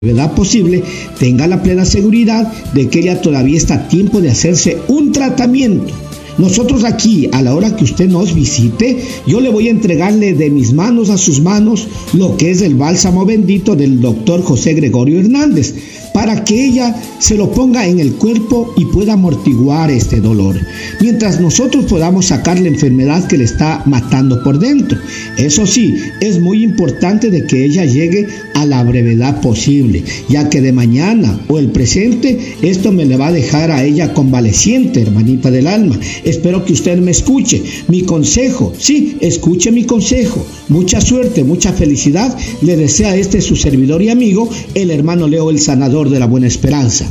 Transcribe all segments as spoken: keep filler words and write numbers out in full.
brevedad posible, tenga la plena seguridad de que ella todavía está a tiempo de hacerse un tratamiento. Nosotros aquí, a la hora que usted nos visite, yo le voy a entregarle de mis manos a sus manos lo que es el bálsamo bendito del doctor José Gregorio Hernández, para que ella se lo ponga en el cuerpo y pueda amortiguar este dolor, mientras nosotros podamos sacar la enfermedad que le está matando por dentro. Eso sí, es muy importante de que ella llegue a la brevedad posible, ya que de mañana o el presente, esto me le va a dejar a ella convaleciente, hermanita del alma. Espero que usted me escuche. Mi consejo, sí, escuche mi consejo. Mucha suerte, mucha felicidad le desea este su servidor y amigo, el hermano Leo, el sanador de la Buena Esperanza.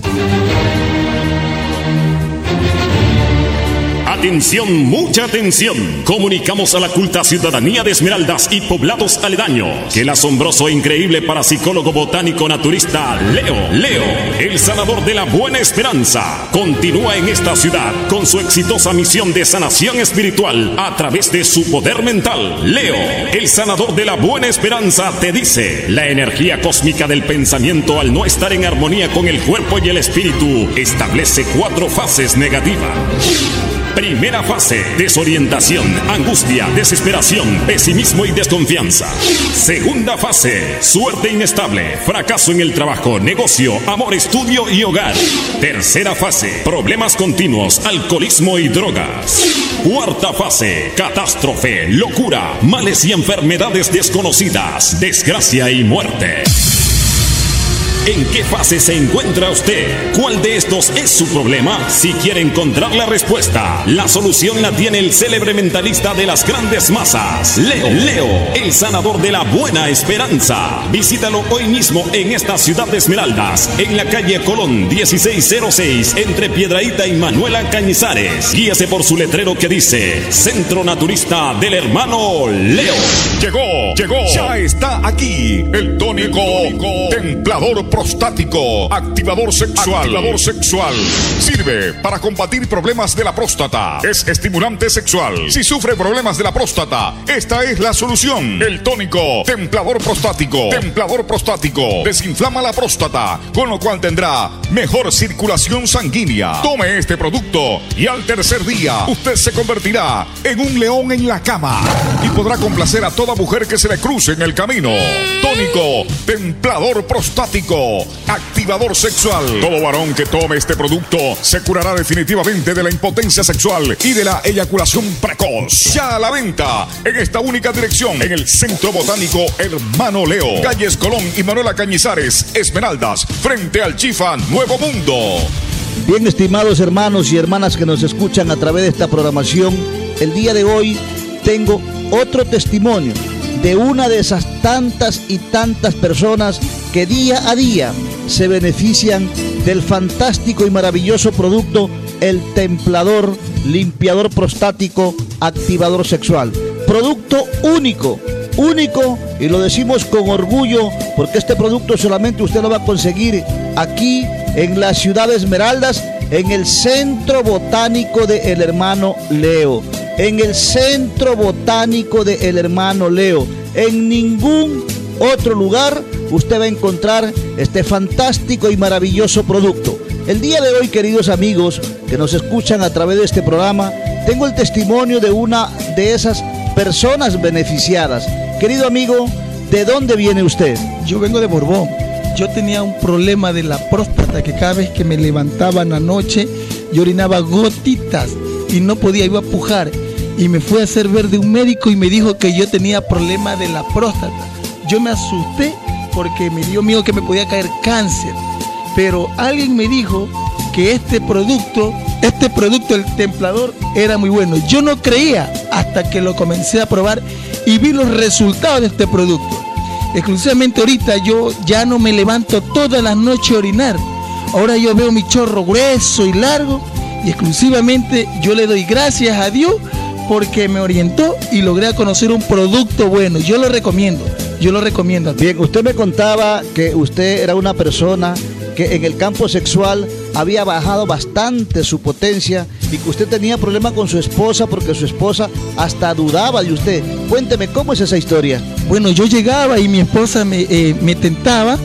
Atención, mucha atención. Comunicamos a la culta ciudadanía de Esmeraldas y poblados aledaños que el asombroso e increíble parapsicólogo botánico naturista Leo, Leo, el sanador de la Buena Esperanza, continúa en esta ciudad con su exitosa misión de sanación espiritual a través de su poder mental. Leo, el sanador de la Buena Esperanza, te dice: la energía cósmica del pensamiento, al no estar en armonía con el cuerpo y el espíritu, establece cuatro fases negativas. Primera fase: desorientación, angustia, desesperación, pesimismo y desconfianza. Segunda fase: suerte inestable, fracaso en el trabajo, negocio, amor, estudio y hogar. Tercera fase: problemas continuos, alcoholismo y drogas. Cuarta fase: catástrofe, locura, males y enfermedades desconocidas, desgracia y muerte. ¿En qué fase se encuentra usted? ¿Cuál de estos es su problema? Si quiere encontrar la respuesta, la solución la tiene el célebre mentalista de las grandes masas, Leo, Leo, el sanador de la Buena Esperanza. Visítalo hoy mismo en esta ciudad de Esmeraldas, en la calle Colón dieciséis cero seis, entre Piedrahíta y Manuela Cañizares. Guíese por su letrero que dice: Centro Naturista del Hermano Leo. Llegó, llegó, ya está aquí el tónico, el tónico templador prostático, activador sexual, activador sexual. Sirve para combatir problemas de la próstata. Es estimulante sexual. Si sufre problemas de la próstata, esta es la solución. El tónico templador prostático, templador prostático, desinflama la próstata, con lo cual tendrá mejor circulación sanguínea. Tome este producto y al tercer día usted se convertirá en un león en la cama y podrá complacer a toda mujer que se le cruce en el camino. Tónico templador prostático, activador sexual. Todo varón que tome este producto se curará definitivamente de la impotencia sexual y de la eyaculación precoz. Ya a la venta en esta única dirección, en el Centro Botánico Hermano Leo, calles Colón y Manuela Cañizares, Esmeraldas, frente al Chifa Nuevo Mundo. Bien, estimados hermanos y hermanas que nos escuchan a través de esta programación, el día de hoy tengo otro testimonio de una de esas tantas y tantas personas que día a día se benefician del fantástico y maravilloso producto, el templador, limpiador prostático, activador sexual. Producto único, único, y lo decimos con orgullo, porque este producto solamente usted lo va a conseguir aquí en la ciudad de Esmeraldas, en el Centro Botánico de El Hermano Leo. En el Centro Botánico de El Hermano Leo. En ningún otro lugar usted va a encontrar este fantástico y maravilloso producto. El día de hoy, queridos amigos que nos escuchan a través de este programa, tengo el testimonio de una de esas personas beneficiadas. Querido amigo, ¿de dónde viene usted? Yo vengo de Borbón. Yo tenía un problema de la próstata, que cada vez que me levantaba en la noche yo orinaba gotitas y no podía, iba a pujar. Y me fui a hacer ver de un médico y me dijo que yo tenía problema de la próstata. Yo me asusté porque me dio miedo que me podía caer cáncer. Pero alguien me dijo que este producto, este producto, el templador, era muy bueno. Yo no creía hasta que lo comencé a probar y vi los resultados de este producto. Exclusivamente ahorita yo ya no me levanto todas las noches a orinar. Ahora yo veo mi chorro grueso y largo y exclusivamente yo le doy gracias a Dios porque me orientó y logré conocer un producto bueno. Yo lo recomiendo, yo lo recomiendo. Bien, usted me contaba que usted era una persona que en el campo sexual había bajado bastante su potencia y que usted tenía problemas con su esposa porque su esposa hasta dudaba de usted. Cuénteme, ¿cómo es esa historia? Bueno, yo llegaba y mi esposa me, eh, me tentaba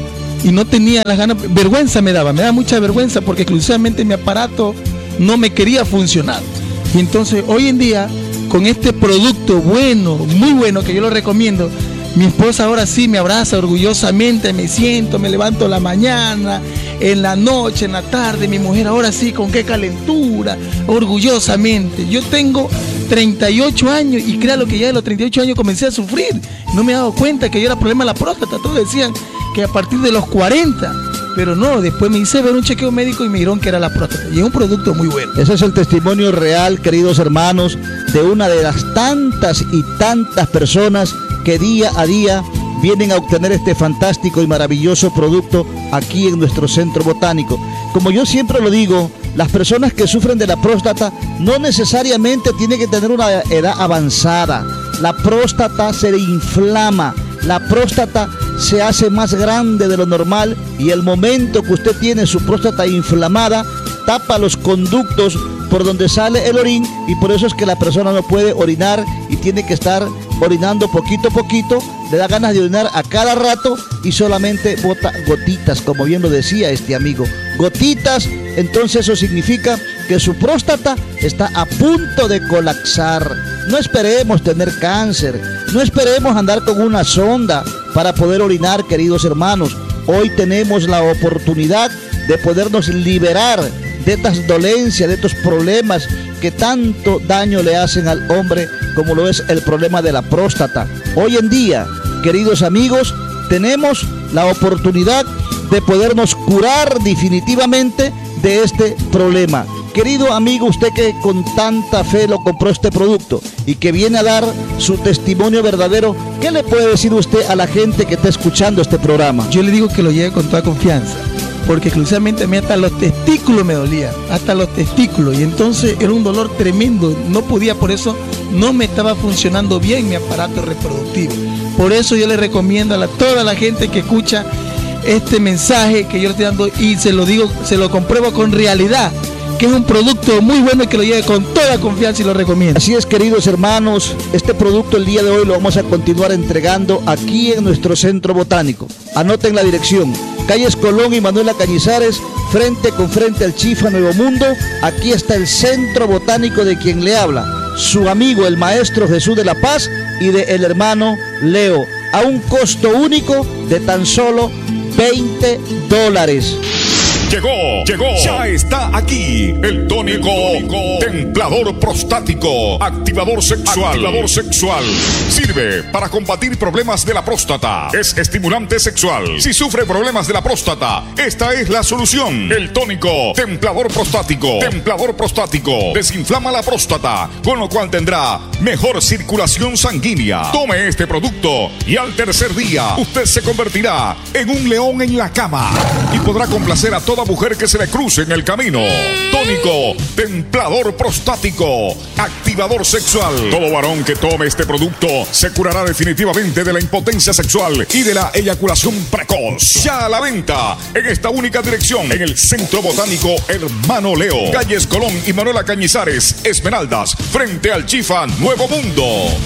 y no tenía las ganas, vergüenza me daba, me daba mucha vergüenza porque exclusivamente mi aparato no me quería funcionar. Y entonces hoy en día, con este producto bueno, muy bueno, que yo lo recomiendo, mi esposa ahora sí me abraza orgullosamente, me siento, me levanto la mañana, en la noche, en la tarde, mi mujer ahora sí, con qué calentura, orgullosamente. Yo tengo treinta y ocho años y créalo que ya de los treinta y ocho años comencé a sufrir. No me he dado cuenta que yo era problema de la próstata. Todos decían que a partir de los cuarenta, pero no, después me hice ver un chequeo médico y me dijeron que era la próstata. Y es un producto muy bueno. Ese es el testimonio real, queridos hermanos, de una de las tantas y tantas personas que día a día vienen a obtener este fantástico y maravilloso producto aquí en nuestro centro botánico. Como yo siempre lo digo, las personas que sufren de la próstata no necesariamente tienen que tener una edad avanzada. La próstata se le inflama, la próstata se hace más grande de lo normal y el momento que usted tiene su próstata inflamada, tapa los conductos por donde sale el orín y por eso es que la persona no puede orinar y tiene que estar orinando poquito a poquito, le da ganas de orinar a cada rato y solamente bota gotitas, como bien lo decía este amigo, gotitas. Entonces eso significa que su próstata está a punto de colapsar. No esperemos tener cáncer, no esperemos andar con una sonda para poder orinar, queridos hermanos. Hoy tenemos la oportunidad de podernos liberar de estas dolencias, de estos problemas que tanto daño le hacen al hombre, como lo es el problema de la próstata. Hoy en día, queridos amigos, tenemos la oportunidad de podernos curar definitivamente de este problema. Querido amigo, usted que con tanta fe lo compró este producto y que viene a dar su testimonio verdadero, ¿qué le puede decir usted a la gente que está escuchando este programa? Yo le digo que lo lleve con toda confianza, porque exclusivamente a mí hasta los testículos me dolían, hasta los testículos, y entonces era un dolor tremendo, no podía, por eso no me estaba funcionando bien mi aparato reproductivo. Por eso yo le recomiendo a la, toda la gente que escucha este mensaje que yo le estoy dando, y se lo digo, se lo compruebo con realidad, que es un producto muy bueno y que lo lleve con toda confianza y lo recomiendo. Así es, queridos hermanos, este producto el día de hoy lo vamos a continuar entregando aquí en nuestro centro botánico. Anoten la dirección: calles Colón y Manuela Cañizares, frente con frente al Chifa Nuevo Mundo. Aquí está el centro botánico de quien le habla, su amigo el maestro Jesús de la Paz y de el hermano Leo, a un costo único de tan solo veinte dólares. Llegó, llegó, ya está aquí el tónico, el tónico templador prostático, activador sexual, activador sexual. Sirve para combatir problemas de la próstata. Es estimulante sexual. Si sufre problemas de la próstata, esta es la solución. El tónico templador prostático, templador prostático, desinflama la próstata, con lo cual tendrá mejor circulación sanguínea. Tome este producto y al tercer día usted se convertirá en un león en la cama y podrá complacer a toda mujer que se le cruce en el camino. Tónico templador prostático, activador sexual. Todo varón que tome este producto se curará definitivamente de la impotencia sexual y de la eyaculación precoz. Ya a la venta en esta única dirección, en el Centro Botánico Hermano Leo, calles Colón y Manuela Cañizares, Esmeraldas, frente al Chifa Nuevo Mundo.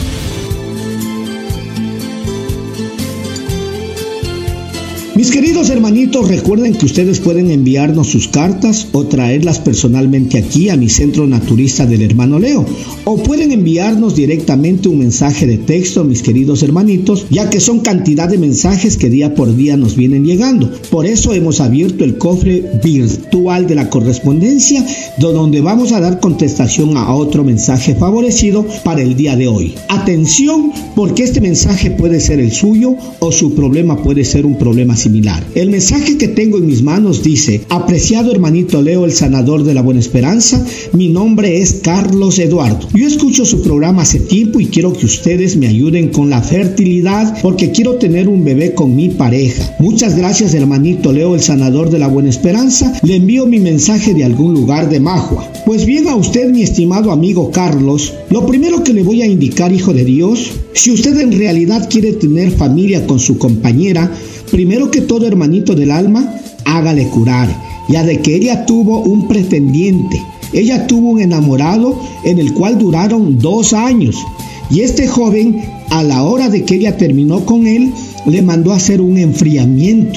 Mis queridos hermanitos, recuerden que ustedes pueden enviarnos sus cartas o traerlas personalmente aquí a mi centro naturista del hermano Leo, o pueden enviarnos directamente un mensaje de texto, mis queridos hermanitos, ya que son cantidad de mensajes que día por día nos vienen llegando. Por eso hemos abierto el cofre virtual de la correspondencia, donde vamos a dar contestación a otro mensaje favorecido para el día de hoy. Atención, porque este mensaje puede ser el suyo o su problema puede ser un problema similar. El mensaje que tengo en mis manos dice: apreciado hermanito Leo, el sanador de la buena esperanza, mi nombre es Carlos Eduardo. Yo escucho su programa hace tiempo y quiero que ustedes me ayuden con la fertilidad porque quiero tener un bebé con mi pareja. Muchas gracias hermanito Leo, el sanador de la buena esperanza. Le envío mi mensaje de algún lugar de Majua. Pues bien, a usted, mi estimado amigo Carlos, lo primero que le voy a indicar, hijo de Dios, si usted en realidad quiere tener familia con su compañera, primero que todo, hermanito del alma, hágale curar, ya de que ella tuvo un pretendiente, ella tuvo un enamorado en el cual duraron dos años, y este joven, a la hora de que ella terminó con él, le mandó a hacer un enfriamiento.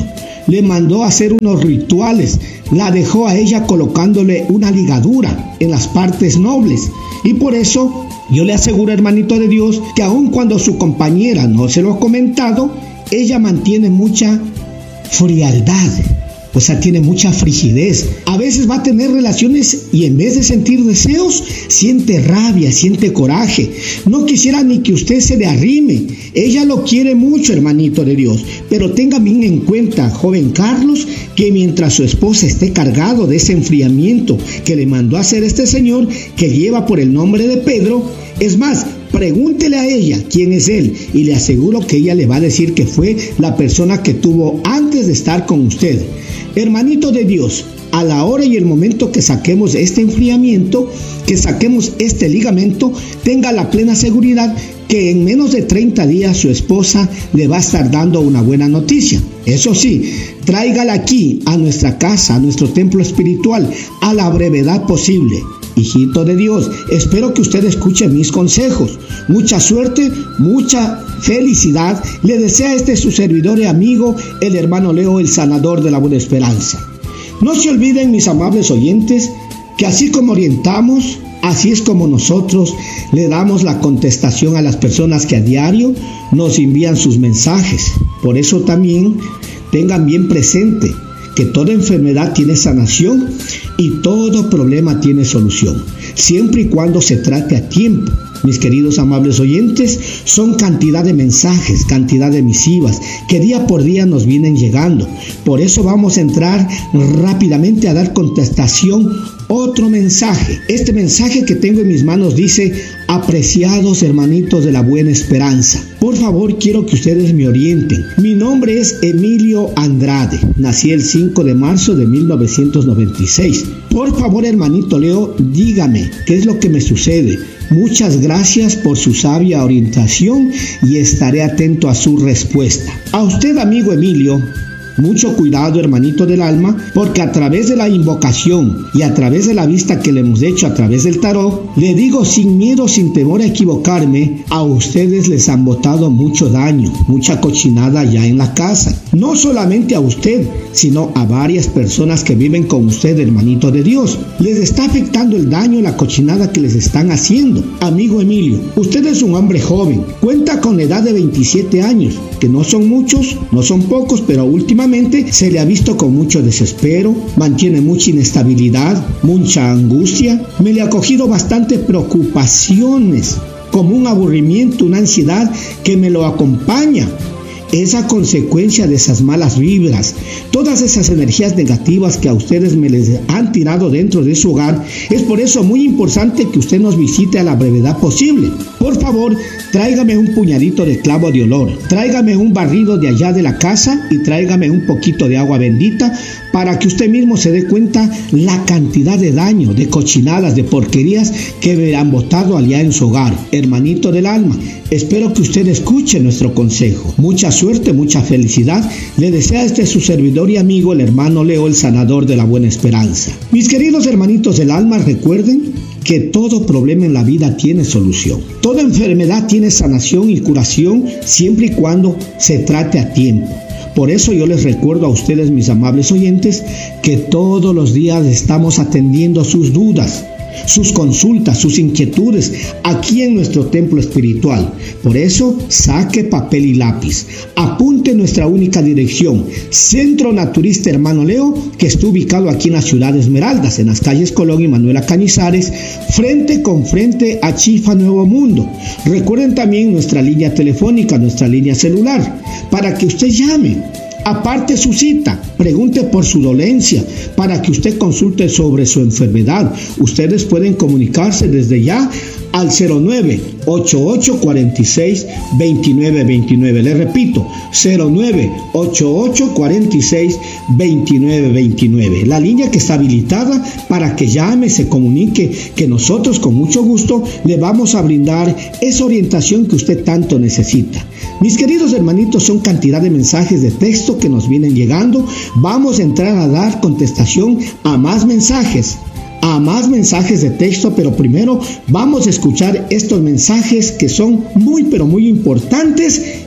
le mandó a hacer unos rituales, la dejó a ella colocándole una ligadura en las partes nobles. Y por eso yo le aseguro, hermanito de Dios, que aun cuando su compañera no se lo ha comentado, ella mantiene mucha frialdad. O sea, tiene mucha frigidez. A veces va a tener relaciones y en vez de sentir deseos, siente rabia, siente coraje. No quisiera ni que usted se le arrime. Ella lo quiere mucho, hermanito de Dios. Pero tenga bien en cuenta, joven Carlos, que mientras su esposa esté cargado de ese enfriamiento que le mandó a hacer este señor, que lleva por el nombre de Pedro, es más, pregúntele a ella quién es él y le aseguro que ella le va a decir que fue la persona que tuvo antes de estar con usted. Hermanito de Dios, a la hora y el momento que saquemos este enfriamiento, que saquemos este ligamento, tenga la plena seguridad que en menos de treinta días su esposa le va a estar dando una buena noticia. Eso sí, tráigala aquí a nuestra casa, a nuestro templo espiritual, a la brevedad posible. Hijito de Dios, espero que usted escuche mis consejos. Mucha suerte, mucha felicidad. Le desea este su servidor y amigo, el hermano Leo, el sanador de la buena esperanza. No se olviden, mis amables oyentes, que así como orientamos, así es como nosotros le damos la contestación a las personas que a diario nos envían sus mensajes. Por eso también tengan bien presente que toda enfermedad tiene sanación y todo problema tiene solución, siempre y cuando se trate a tiempo. Mis queridos amables oyentes, son cantidad de mensajes, cantidad de misivas que día por día nos vienen llegando. Por eso vamos a entrar rápidamente a dar contestación. Otro mensaje, este mensaje que tengo en mis manos dice: apreciados hermanitos de la buena esperanza, por favor quiero que ustedes me orienten. Mi nombre es Emilio Andrade, nací el cinco de marzo de mil novecientos noventa y seis. Por favor, hermanito Leo, dígame qué es lo que me sucede. Muchas gracias por su sabia orientación y estaré atento a su respuesta. A usted, amigo Emilio, mucho cuidado, hermanito del alma, porque a través de la invocación y a través de la vista que le hemos hecho a través del tarot, le digo sin miedo, sin temor a equivocarme, a ustedes les han botado mucho daño, mucha cochinada ya en la casa. No solamente a usted, sino a varias personas que viven con usted, hermanito de Dios. Les está afectando el daño, la cochinada que les están haciendo. Amigo Emilio, usted es un hombre joven, cuenta con la edad de veintisiete años, que no son muchos, no son pocos, pero últimamente se le ha visto con mucho desespero, mantiene mucha inestabilidad, mucha angustia, me le ha cogido bastante preocupaciones, como un aburrimiento, una ansiedad que me lo acompaña. Esa consecuencia de esas malas vibras, todas esas energías negativas que a ustedes me les han tirado dentro de su hogar. Es por eso muy importante que usted nos visite a la brevedad posible. Por favor, tráigame un puñadito de clavo de olor, tráigame un barrido de allá de la casa y tráigame un poquito de agua bendita para que usted mismo se dé cuenta la cantidad de daño, de cochinadas, de porquerías que me han botado allá en su hogar. Hermanito del alma, espero que usted escuche nuestro consejo. Mucha suerte, mucha felicidad. Le desea este su servidor y amigo, el hermano Leo, el sanador de la buena esperanza. Mis queridos hermanitos del alma, recuerden que todo problema en la vida tiene solución. Toda enfermedad tiene sanación y curación siempre y cuando se trate a tiempo. Por eso yo les recuerdo a ustedes, mis amables oyentes, que todos los días estamos atendiendo sus dudas, sus consultas, sus inquietudes aquí en nuestro templo espiritual. Por eso saque papel y lápiz, apunte nuestra única dirección: Centro Naturista Hermano Leo, que está ubicado aquí en la ciudad de Esmeraldas, en las calles Colón y Manuela Cañizares, frente con frente a Chifa Nuevo Mundo. Recuerden también nuestra línea telefónica, nuestra línea celular, para que usted llame. Aparte su cita, pregunte por su dolencia, para que usted consulte sobre su enfermedad. Ustedes pueden comunicarse desde ya al cero nueve ocho ocho cuatro seis dos nueve dos nueve. Le repito, cero nueve ocho ocho cuatro seis dos nueve dos nueve. La línea que está habilitada para que llame, se comunique, que nosotros con mucho gusto le vamos a brindar esa orientación que usted tanto necesita. Mis queridos hermanitos, son cantidad de mensajes de texto que nos vienen llegando. Vamos a entrar a dar contestación a más mensajes. a más mensajes de texto, pero primero vamos a escuchar estos mensajes que son muy pero muy importantes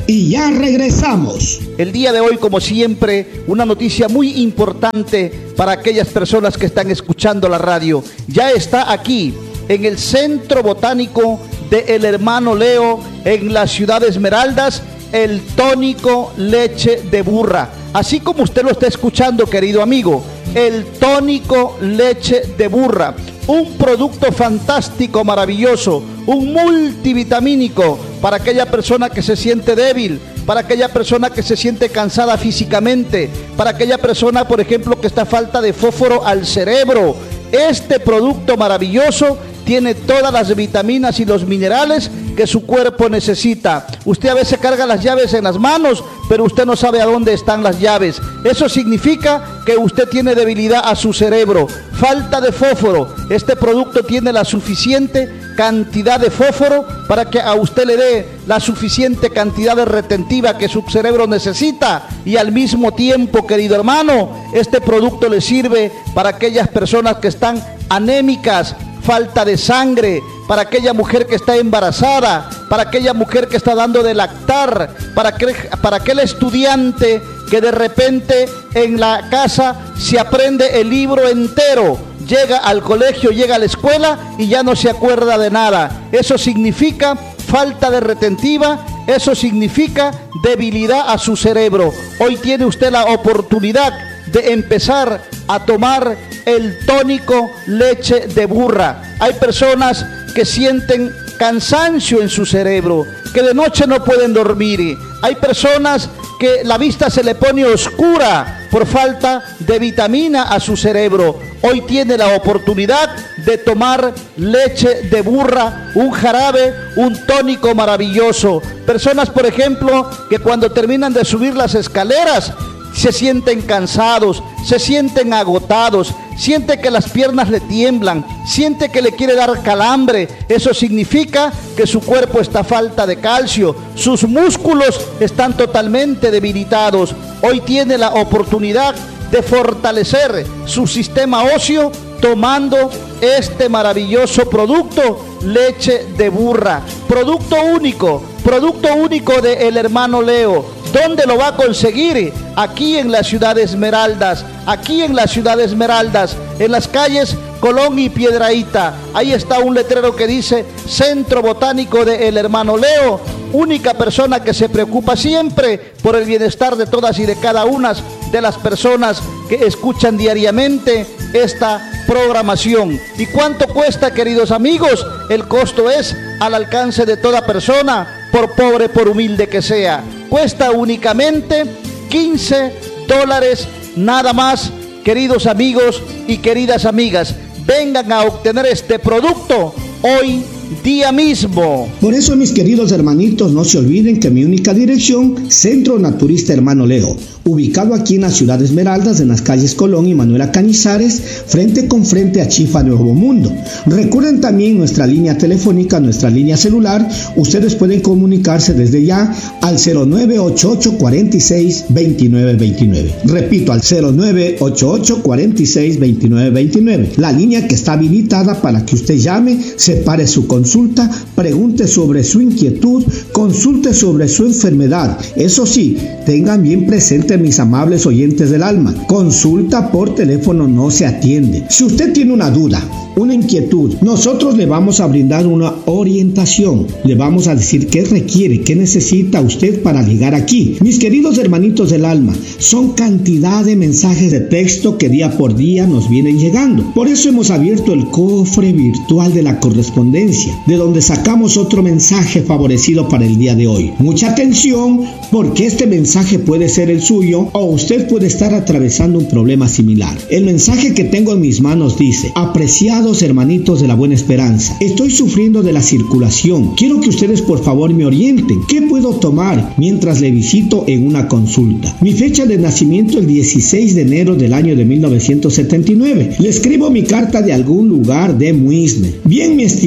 y ya regresamos. El día de hoy, como siempre, una noticia muy importante para aquellas personas que están escuchando la radio. Ya está aquí, en el Centro Botánico de El Hermano Leo, en la ciudad de Esmeraldas, el tónico leche de burra. Así como usted lo está escuchando, querido amigo, el tónico leche de burra. Un producto fantástico, maravilloso, un multivitamínico para aquella persona que se siente débil, para aquella persona que se siente cansada físicamente, para aquella persona, por ejemplo, que está a falta de fósforo al cerebro. Este producto maravilloso tiene todas las vitaminas y los minerales que su cuerpo necesita. Usted a veces carga las llaves en las manos, pero usted no sabe a dónde están las llaves. Eso significa que usted tiene debilidad a su cerebro, falta de fósforo. Este producto tiene la suficiente cantidad de fósforo para que a usted le dé la suficiente cantidad de retentiva que su cerebro necesita, y al mismo tiempo, querido hermano, este producto le sirve para aquellas personas que están anémicas, falta de sangre, para aquella mujer que está embarazada, para aquella mujer que está dando de lactar, para aquel, para aquel estudiante que de repente en la casa se aprende el libro entero, llega al colegio, llega a la escuela y ya no se acuerda de nada. Eso significa falta de retentiva, eso significa debilidad a su cerebro. Hoy tiene usted la oportunidad de empezar a tomar el tónico leche de burra. Hay personas que sienten cansancio en su cerebro, que de noche no pueden dormir. Hay personas que la vista se le pone oscura por falta de vitamina a su cerebro. Hoy tiene la oportunidad de tomar leche de burra, un jarabe, un tónico maravilloso. Personas, por ejemplo, que cuando terminan de subir las escaleras se sienten cansados, se sienten agotados, siente que las piernas le tiemblan, siente que le quiere dar calambre. Eso significa que su cuerpo está a falta de calcio, sus músculos están totalmente debilitados. Hoy tiene la oportunidad de fortalecer su sistema óseo tomando este maravilloso producto, leche de burra. Producto único, producto único de El Hermano Leo. ¿Dónde lo va a conseguir? Aquí en la ciudad de Esmeraldas, aquí en la ciudad de Esmeraldas, en las calles Colón y Piedrahíta. Ahí está un letrero que dice Centro Botánico de El Hermano Leo, única persona que se preocupa siempre por el bienestar de todas y de cada una de las personas que escuchan diariamente esta programación. ¿Y cuánto cuesta, queridos amigos? El costo es al alcance de toda persona, por pobre, por humilde que sea. Cuesta únicamente quince dólares nada más, queridos amigos y queridas amigas. Vengan a obtener este producto hoy día mismo. Por eso, mis queridos hermanitos, no se olviden que mi única dirección, Centro Naturista Hermano Leo, ubicado aquí en la ciudad de Esmeraldas, en las calles Colón y Manuela Cañizares, frente con frente a Chifa Nuevo Mundo. Recuerden también nuestra línea telefónica, nuestra línea celular. Ustedes pueden comunicarse desde ya al cero nueve ocho ocho, cuatro seis, dos nueve dos nueve. Repito, al cero nueve ocho ocho, cuatro seis, dos nueve dos nueve. La línea que está habilitada para que usted llame, separe su consulta, pregunte sobre su inquietud, consulte sobre su enfermedad. Eso sí, tengan bien presente, mis amables oyentes del alma, consulta por teléfono no se atiende. Si usted tiene una duda, una inquietud, nosotros le vamos a brindar una orientación, le vamos a decir qué requiere, qué necesita usted para llegar aquí. Mis queridos hermanitos del alma, son cantidad de mensajes de texto que día por día nos vienen llegando. Por eso hemos abierto el cofre virtual de la correspondencia, de donde sacamos otro mensaje favorecido para el día de hoy. Mucha atención, porque este mensaje puede ser el suyo o usted puede estar atravesando un problema similar. El mensaje que tengo en mis manos dice: apreciados hermanitos de la Buena Esperanza, estoy sufriendo de la circulación. Quiero que ustedes por favor me orienten. ¿Qué puedo tomar mientras le visito en una consulta? Mi fecha de nacimiento el dieciséis de enero del año de mil novecientos setenta y nueve. Le escribo mi carta de algún lugar de Muisne. Bien, mi estimada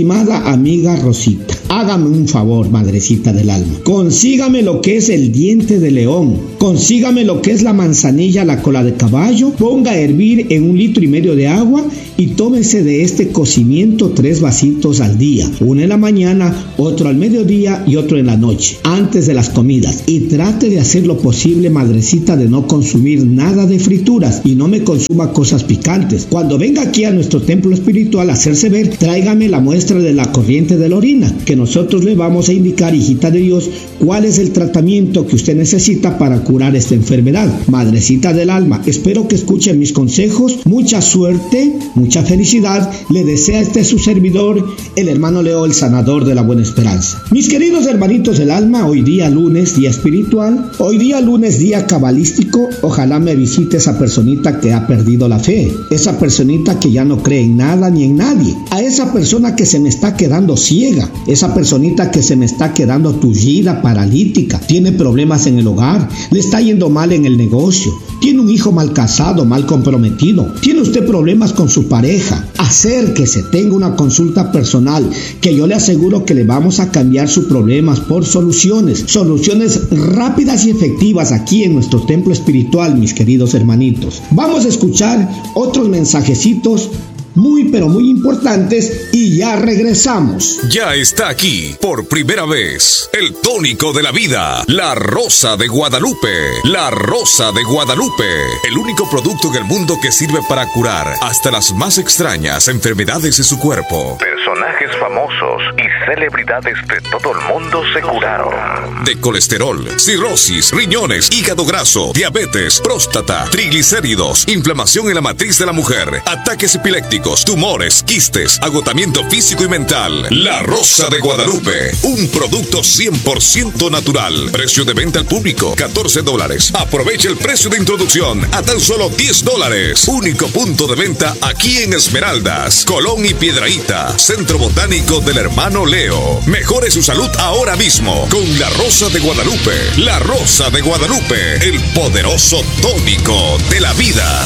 amiga Rosita, hágame un favor, madrecita del alma. Consígame lo que es el diente de león. Consígame lo que es la manzanilla, la cola de caballo. Ponga a hervir en un litro y medio de agua y tómese de este cocimiento tres vasitos al día. Uno en la mañana, otro al mediodía y otro en la noche, antes de las comidas. Y trate de hacer lo posible, madrecita, de no consumir nada de frituras y no me consuma cosas picantes. Cuando venga aquí a nuestro templo espiritual a hacerse ver, tráigame la muestra de la corriente de la orina, que nosotros le vamos a indicar, hijita de Dios, cuál es el tratamiento que usted necesita para curar esta enfermedad. Madrecita del alma, espero que escuchen mis consejos. Mucha suerte, mucha felicidad. Le desea este su servidor, el hermano Leo, el sanador de la buena esperanza. Mis queridos hermanitos del alma, hoy día lunes, día espiritual, hoy día lunes, día cabalístico. Ojalá me visite esa personita que ha perdido la fe, esa personita que ya no cree en nada ni en nadie, a esa persona que se me está quedando ciega, esa personita que se me está quedando tullida, paralítica, tiene problemas en el hogar, le está yendo mal en el negocio, tiene un hijo mal casado, mal comprometido, tiene usted problemas con su pareja. Acérquese, tenga una consulta personal, que yo le aseguro que le vamos a cambiar sus problemas por soluciones, soluciones rápidas y efectivas aquí en nuestro templo espiritual, mis queridos hermanitos. Vamos a escuchar otros mensajecitos muy pero muy importantes y ya regresamos. Ya está aquí por primera vez el tónico de la vida, la Rosa de Guadalupe. La Rosa de Guadalupe, el único producto en el mundo que sirve para curar hasta las más extrañas enfermedades de su cuerpo. Personajes famosos y celebridades de todo el mundo se curaron de colesterol, cirrosis, riñones, hígado graso, diabetes, próstata, triglicéridos, inflamación en la matriz de la mujer, ataques epilépticos, tumores, quistes, agotamiento físico y mental. La Rosa de Guadalupe, un producto cien por ciento natural. Precio de venta al público, catorce dólares. Aprovecha el precio de introducción a tan solo diez dólares. Único punto de venta aquí en Esmeraldas, Colón y Piedrahíta, Centro Botánico del Hermano Leo. Mejore su salud ahora mismo con La Rosa de Guadalupe. La Rosa de Guadalupe, el poderoso tónico de la vida.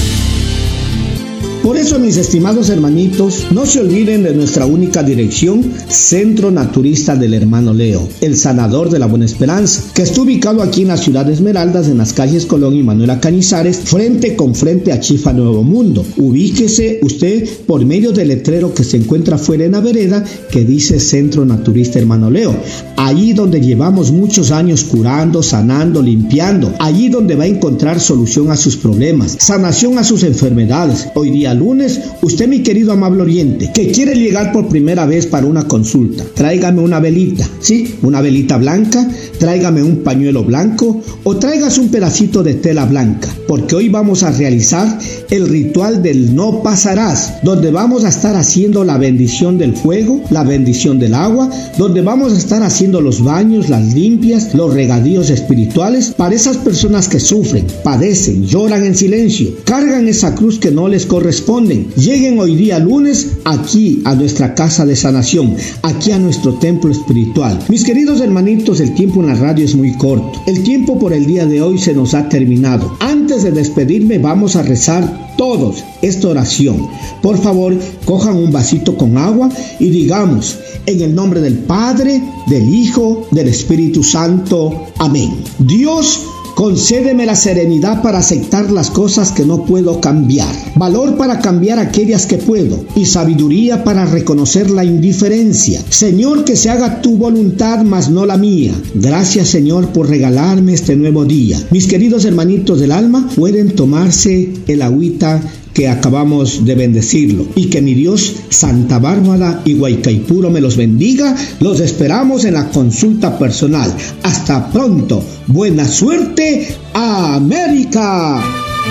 Por eso, mis estimados hermanitos, no se olviden de nuestra única dirección, Centro Naturista del Hermano Leo, el sanador de la buena esperanza, que está ubicado aquí en la ciudad de Esmeraldas, en las calles Colón y Manuela Cañizares, frente con frente a Chifa Nuevo Mundo. Ubíquese usted por medio del letrero que se encuentra fuera en la vereda, que dice Centro Naturista Hermano Leo. Allí donde llevamos muchos años curando, sanando, limpiando. Allí donde va a encontrar solución a sus problemas, sanación a sus enfermedades. Hoy día lunes, usted, mi querido amable oyente, que quiere llegar por primera vez para una consulta, tráigame una velita, ¿sí? Una velita blanca, tráigame un pañuelo blanco o tráigase un pedacito de tela blanca, porque hoy vamos a realizar el ritual del no pasarás, donde vamos a estar haciendo la bendición del fuego, la bendición del agua, donde vamos a estar haciendo los baños, las limpias, los regadíos espirituales para esas personas que sufren, padecen, lloran en silencio, cargan esa cruz que no les corresponde. Lleguen hoy día lunes aquí a nuestra casa de sanación, aquí a nuestro templo espiritual. Mis queridos hermanitos, el tiempo en la radio es muy corto. El tiempo por el día de hoy se nos ha terminado. Antes de despedirme, vamos a rezar todos esta oración. Por favor, cojan un vasito con agua y digamos: en el nombre del Padre, del Hijo, del Espíritu Santo. Amén. Dios, concédeme la serenidad para aceptar las cosas que no puedo cambiar, valor para cambiar aquellas que puedo y sabiduría para reconocer la indiferencia. Señor, que se haga tu voluntad, mas no la mía. Gracias, Señor, por regalarme este nuevo día. Mis queridos hermanitos del alma, pueden tomarse el agüita que acabamos de bendecirlo, y que mi Dios, Santa Bárbara y Guaycaipuro me los bendiga. Los esperamos en la consulta personal. Hasta pronto. Buena suerte, América.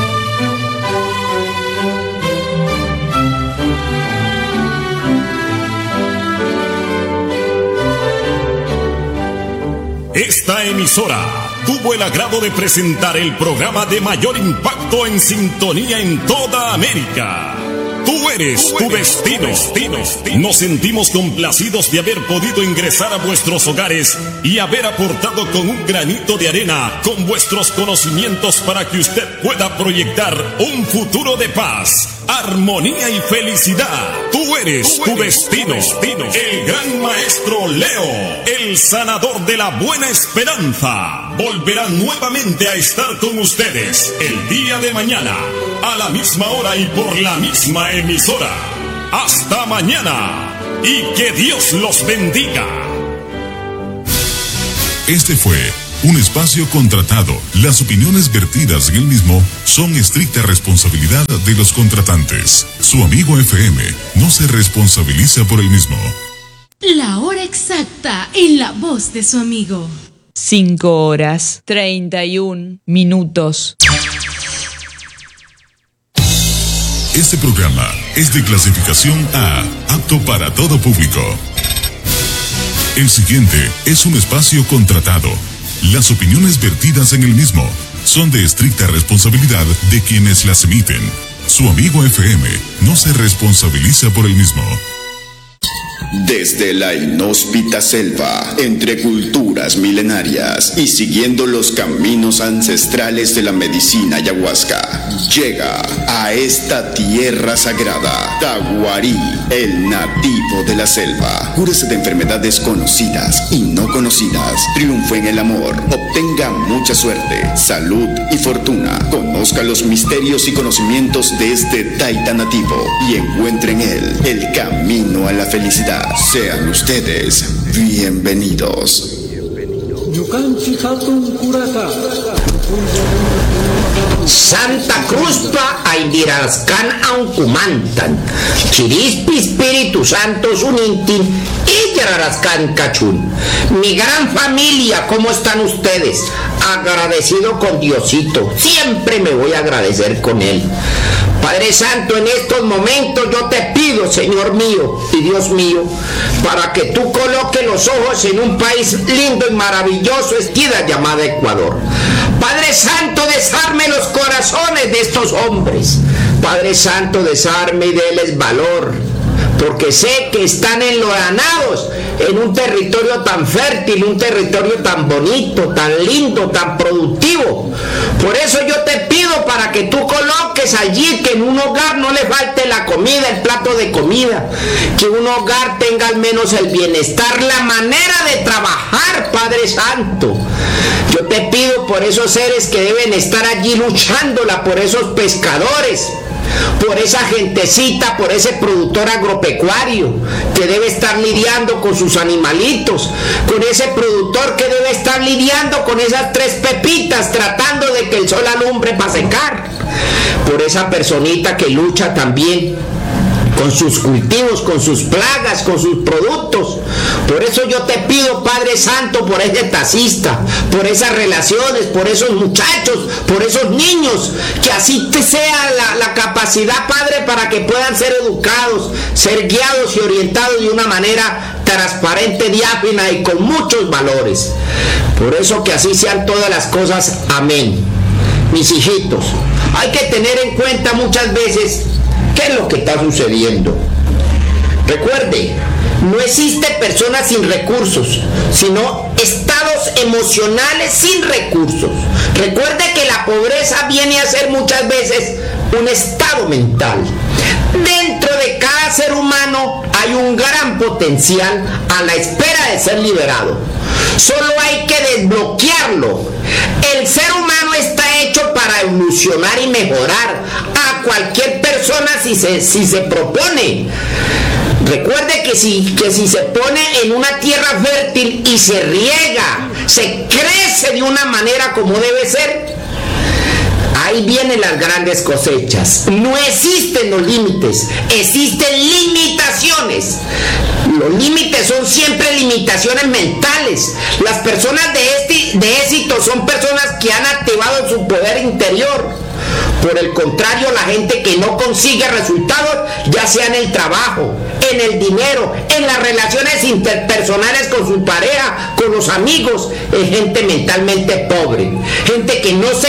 Esta emisora tuvo el agrado de presentar el programa de mayor impacto en sintonía en toda América. Tú eres tu destino. Nos sentimos complacidos de haber podido ingresar a vuestros hogares y haber aportado con un granito de arena con vuestros conocimientos para que usted pueda proyectar un futuro de paz, armonía y felicidad. Tú eres tu destino. El gran maestro Leo, el sanador de la buena esperanza, volverá nuevamente a estar con ustedes el día de mañana, a la misma hora y por la misma emisora. Hasta mañana y que Dios los bendiga. Este fue un espacio contratado. Las opiniones vertidas en el mismo son estricta responsabilidad de los contratantes. Su amigo F M no se responsabiliza por el mismo. La hora exacta en la voz de su amigo. Cinco horas, treinta y un minutos. Este programa es de clasificación A, apto para todo público. El siguiente es un espacio contratado. Las opiniones vertidas en el mismo son de estricta responsabilidad de quienes las emiten. Su amigo F M no se responsabiliza por el mismo. Desde la inhóspita selva, entre culturas milenarias y siguiendo los caminos ancestrales de la medicina ayahuasca, llega a esta tierra sagrada, Taguarí, el nativo de la selva. Cúrese de enfermedades conocidas y no conocidas, triunfe en el amor, obtenga mucha suerte, salud y fortuna. Conozca los misterios y conocimientos de este taita nativo y encuentre en él el camino a la felicidad. Sean ustedes bienvenidos. Santa Cruzpa Aidirascan Auncumantan, Chirispi Espíritu Santo Sunintin y Yararascan Cachún. Mi gran familia, ¿cómo están ustedes? Agradecido con Diosito, siempre me voy a agradecer con él. Padre Santo, en estos momentos yo te pido, Señor mío y Dios mío, para que tú coloques los ojos en un país lindo y maravilloso, estida llamada Ecuador. Padre Santo, desarme los corazones de estos hombres. Padre Santo, desarme y déles valor, porque sé que están enlodanados en un territorio tan fértil, un territorio tan bonito, tan lindo, tan productivo. Por eso yo te pido para que tú coloques allí que en un hogar no le falte la comida, el plato de comida, que un hogar tenga al menos el bienestar, la manera de trabajar, Padre Santo. Yo te pido por esos seres que deben estar allí luchándola, por esos pescadores, por esa gentecita, por ese productor agropecuario que debe estar lidiando con sus animalitos, con ese productor que debe estar lidiando con esas tres pepitas tratando de que el sol alumbre para secar, por esa personita que lucha también con sus cultivos, con sus plagas, con sus productos. Por eso yo te pido, Padre Santo, por ese taxista, por esas relaciones, por esos muchachos, por esos niños, que así te sea la, la capacidad, Padre, para que puedan ser educados, ser guiados y orientados de una manera transparente, diáfana y con muchos valores. Por eso que así sean todas las cosas. Amén. Mis hijitos, hay que tener en cuenta muchas veces qué es lo que está sucediendo. Recuerde, no existe personas sin recursos, sino estados emocionales sin recursos. Recuerde que la pobreza viene a ser muchas veces un estado mental. Dentro de cada ser humano hay un gran potencial a la espera de ser liberado. Solo hay que desbloquearlo. El ser humano está hecho para evolucionar y mejorar a cualquier persona si se, si se propone. Recuerde que si, que si se pone en una tierra fértil y se riega, se crece de una manera como debe ser, ahí vienen las grandes cosechas. No existen los límites, existen limitaciones. Los límites son siempre limitaciones mentales. Las personas de, este, de éxito son personas que han activado su poder interior. Por el contrario, la gente que no consigue resultados, ya sea en el trabajo, en el dinero, en las relaciones interpersonales con su pareja, con los amigos, es gente mentalmente pobre, gente que no se cree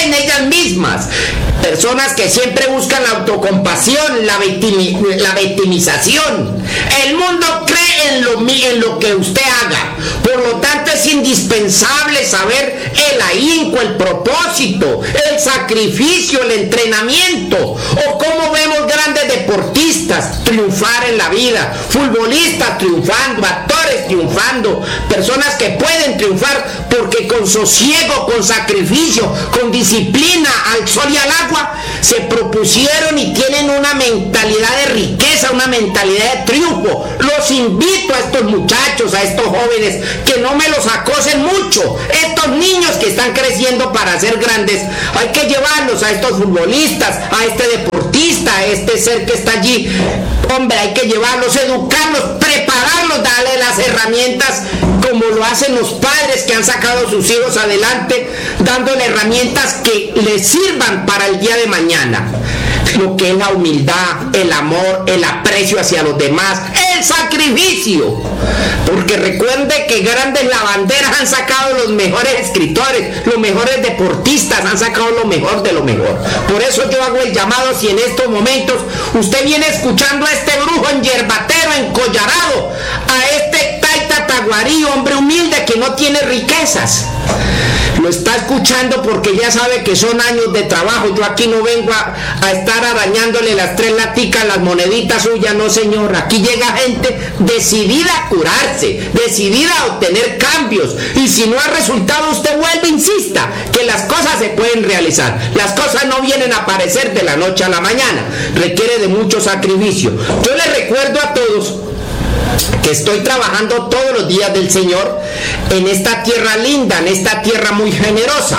en ellas mismas. Personas que siempre buscan la autocompasión, la, victimi, la victimización. El mundo cree en lo, en lo que usted haga. Por lo tanto, es indispensable saber el ahínco, el propósito, el sacrificio, el entrenamiento. O cómo vemos grandes deportistas triunfar en la vida, futbolistas triunfando, actores triunfando, personas que pueden triunfar porque con sosiego, con sacrificio, con disciplina, al sol y al agua, se propusieron y tienen una mentalidad de riqueza, una mentalidad de triunfo. Los invito a estos muchachos, a estos jóvenes, que no me los acosen mucho. Estos niños que están creciendo para ser grandes, hay que llevarlos a estos futbolistas, a este deportista, a este ser que está allí. Hombre, hay que llevarlos, educarlos, prepararlos, darle las herramientas como lo hacen los padres que han sacado a sus hijos adelante, dándole herramientas que les sirvan para el día de mañana. Lo que es la humildad, el amor, el aprecio hacia los demás, el sacrificio. Porque recuerde que grandes lavanderas han sacado los mejores escritores, los mejores deportistas, han sacado lo mejor de lo mejor. Por eso yo hago el llamado, si en estos momentos usted viene escuchando a este brujo en yerbatero, encollarado, a este taita taguarí, hombre humilde que no tiene riquezas, lo está escuchando porque ya sabe que son años de trabajo. Yo aquí no vengo a, a estar arañándole las tres laticas, las moneditas suyas, no señor. Aquí llega gente decidida a curarse, decidida a obtener cambios, y si no ha resultado, usted vuelve, insista, que las cosas se pueden realizar. Las cosas no vienen a aparecer de la noche a la mañana, requiere de mucho sacrificio. Yo les recuerdo a todos que estoy trabajando todos los días del Señor en esta tierra linda, en esta tierra muy generosa.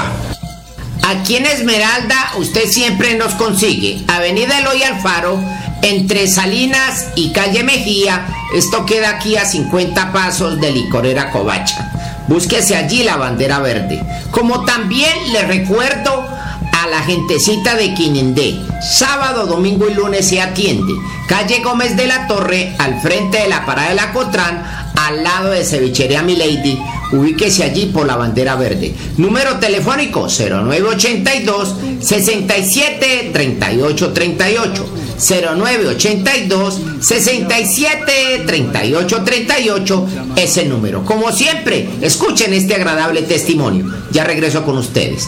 Aquí en Esmeralda usted siempre nos consigue Avenida Eloy Alfaro, entre Salinas y Calle Mejía. Esto queda aquí a cincuenta pasos de Licorera Covacha. Búsquese allí la bandera verde. Como también le recuerdo a la gentecita de Quinindé, sábado, domingo y lunes se atiende. Calle Gómez de la Torre, al frente de la parada de la Cotrán, al lado de Cevichería Milady. Ubíquese allí por la bandera verde. Número telefónico cero nueve ochenta y dos, sesenta y siete, treinta y ocho, treinta y ocho. cero nueve ochenta y dos, sesenta y siete, treinta y ocho, treinta y ocho. Ese número. Como siempre, escuchen este agradable testimonio. Ya regreso con ustedes.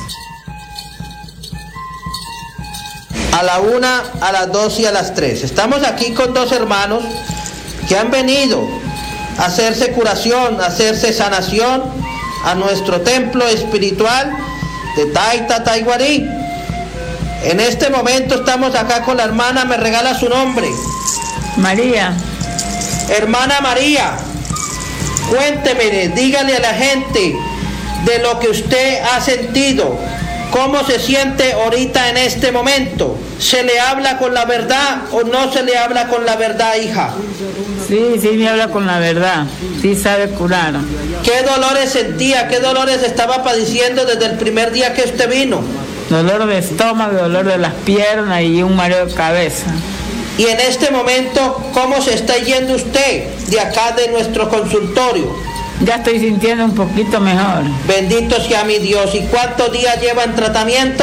A la una, a las dos y a las tres. Estamos aquí con dos hermanos que han venido a hacerse curación, a hacerse sanación a nuestro templo espiritual de Taita Taiguarí. En este momento estamos acá con la hermana, me regala su nombre. María. Hermana María, cuénteme, dígale a la gente de lo que usted ha sentido. ¿Cómo se siente ahorita en este momento? ¿Se le habla con la verdad o no se le habla con la verdad, hija? Sí, sí me habla con la verdad. Sí sabe curar. ¿Qué dolores sentía? ¿Qué dolores estaba padeciendo desde el primer día que usted vino? Dolor de estómago, dolor de las piernas y un mareo de cabeza. Y en este momento, ¿cómo se está yendo usted de acá de nuestro consultorio? Ya estoy sintiendo un poquito mejor. Bendito sea mi Dios. ¿Y cuántos días lleva en tratamiento?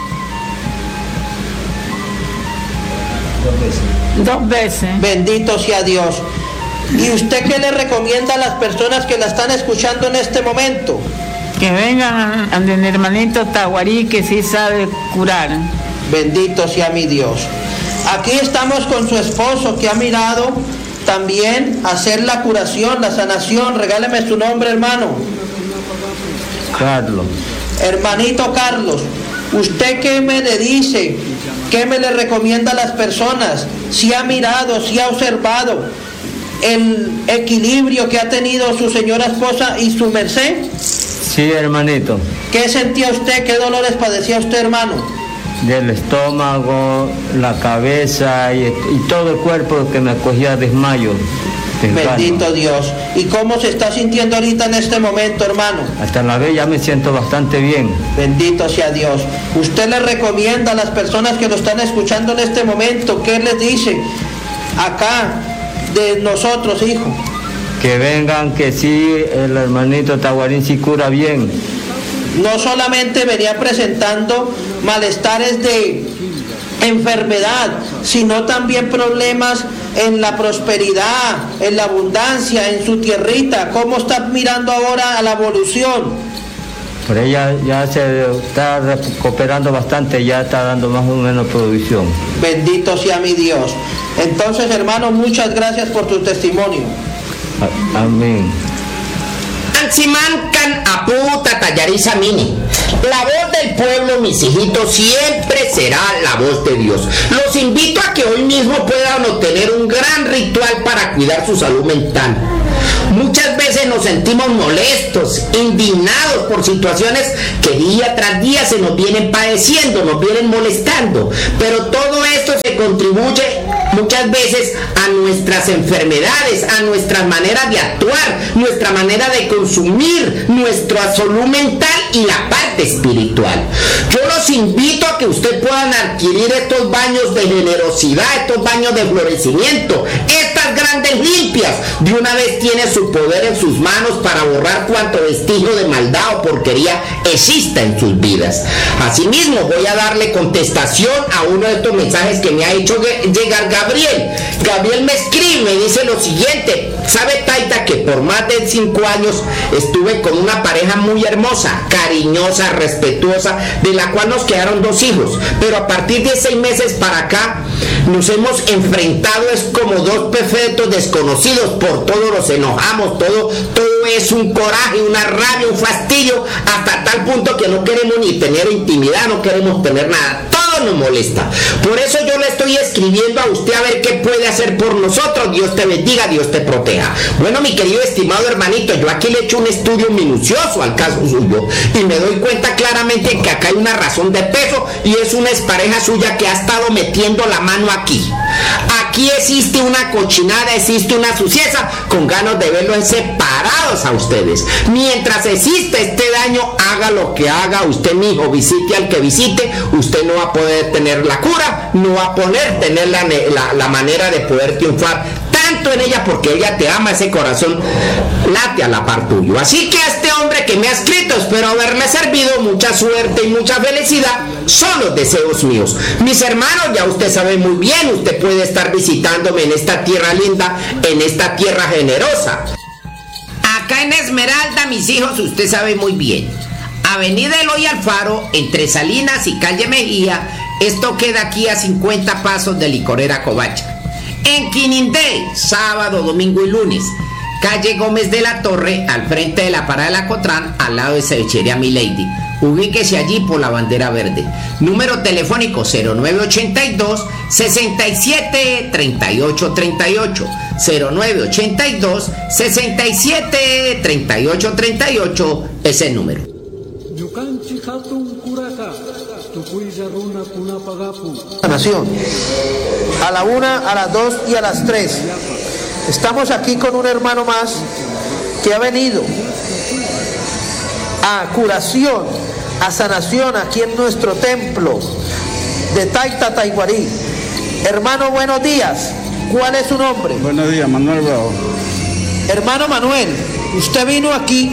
Dos veces. Dos veces. Bendito sea Dios. ¿Y usted qué le recomienda a las personas que la están escuchando en este momento? Que vengan a mi hermanito Taguarí, que sí sabe curar. Bendito sea mi Dios. Aquí estamos con su esposo, que ha mirado también hacer la curación, la sanación. Regáleme su nombre, hermano. Carlos. Hermanito Carlos, ¿usted qué me le dice? ¿Qué me le recomienda a las personas? Si ha mirado, si ha observado el equilibrio que ha tenido su señora esposa y su merced. Sí, hermanito. ¿Qué sentía usted? ¿Qué dolores padecía usted, hermano? Del estómago, la cabeza y, y todo el cuerpo, que me cogía desmayo. Bendito Dios. ¿Y cómo se está sintiendo ahorita en este momento, hermano? Hasta la vez ya me siento bastante bien. Bendito sea Dios. ¿Usted le recomienda a las personas que lo están escuchando en este momento, qué les dice acá de nosotros, hijo? Que vengan, que sí, el hermanito Taguarín sí cura bien. no solamente venía presentando malestares de enfermedad, sino también problemas en la prosperidad, en la abundancia, en su tierrita. ¿Cómo está mirando ahora a la evolución? Pero ella ya se está recuperando bastante, ya está dando más o menos producción. Bendito sea mi Dios. Entonces, hermano, muchas gracias por tu testimonio. A- Amén. Ansimancan aputa tallariza mini. La voz del pueblo, mis hijitos, siempre será la voz de Dios. Los invito a que hoy mismo puedan obtener un gran ritual para cuidar su salud mental. Muchas veces nos sentimos molestos, indignados por situaciones que día tras día se nos vienen padeciendo, nos vienen molestando, pero todo esto se contribuye muchas veces a nuestras enfermedades, a nuestras maneras de actuar, nuestra manera de consumir, nuestra salud mental y la parte espiritual. Yo los invito a que ustedes puedan adquirir estos baños de generosidad, estos baños de florecimiento, estas grandes limpias. De una vez tiene su poder en sus manos para borrar cuanto vestigio de maldad o porquería exista en sus vidas. Asimismo, voy a darle contestación a uno de estos mensajes que me ha hecho llegar Gabriel. Gabriel me escribe, me dice lo siguiente: ¿sabe, Taita, que por más de cinco años estuve con una pareja muy hermosa, cariñosa, respetuosa, de la cual nos quedaron dos hijos, pero a partir de seis meses para acá nos hemos enfrentado es como dos perfectos desconocidos, por todo nos enojamos, todo, todo es un coraje, una rabia, un fastidio, hasta tal punto que no queremos ni tener intimidad, no queremos tener nada, todo nos molesta. Por eso yo le estoy escribiendo a usted a ver qué puede hacer por nosotros. Dios te bendiga, Dios te proteja. Bueno, mi querido estimado hermanito, yo aquí le he hecho un estudio minucioso al caso suyo y me doy cuenta claramente que acá hay una razón de peso y es una expareja suya que ha estado metiendo la mano aquí. Aquí existe una cochinada, existe una suciedad con ganas de verlos separados a ustedes. Mientras existe este daño, haga lo que haga usted, mijo, visite al que visite, usted no va a poder tener la cura, no va a poder tener la, la, la manera de poder triunfar tanto en ella, porque ella te ama, ese corazón late a la par tuyo. Así que a este hombre que me ha escrito, espero haberle servido. Mucha suerte y mucha felicidad son los deseos míos. Mis hermanos, ya usted sabe muy bien, usted puede estar visitándome en esta tierra linda, en esta tierra generosa. Acá en Esmeralda, mis hijos, usted sabe muy bien, Avenida Eloy Alfaro, entre Salinas y Calle Mejía. Esto queda aquí a cincuenta pasos de Licorera Covacha. En Quinindé, sábado, domingo y lunes. Calle Gómez de la Torre, al frente de la parada de la Cotrán, al lado de Cevichería Milady. Ubíquese allí por la bandera verde. Número telefónico cero nueve ochenta y dos, sesenta y siete, treinta y ocho treinta y ocho. cero nueve ochenta y dos, sesenta y siete, treinta y ocho treinta y ocho es el número. Nación. A la una, a las dos y a las tres. Estamos aquí con un hermano más que ha venido a curación, a sanación aquí en nuestro templo de Taita Taiguarí. Hermano, buenos días. ¿Cuál es su nombre? Buenos días, Manuel Bravo. Hermano Manuel, usted vino aquí